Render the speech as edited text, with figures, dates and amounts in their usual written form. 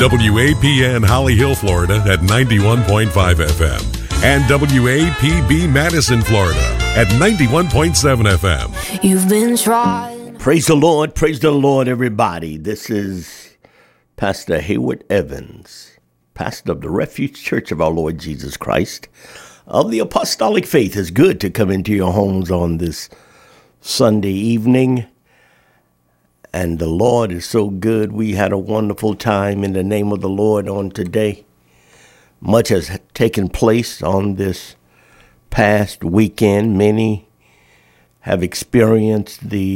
WAPN Holly Hill, Florida at 91.5 FM and WAPB Madison, Florida at 91.7 FM. You've been trying. Praise the Lord, everybody. This is Pastor Hayward Evans, pastor of the Refuge Church of our Lord Jesus Christ of the Apostolic Faith. It's good to come into your homes on this Sunday evening. And the Lord is so good. We had a wonderful time in the name of the Lord on today. Much has taken place on this past weekend. Many have experienced the